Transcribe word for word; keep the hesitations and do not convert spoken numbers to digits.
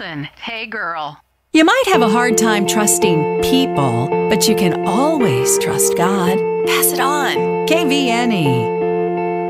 Listen, hey girl. You might have a hard time trusting people, but you can always trust God. Pass it on. K V N E.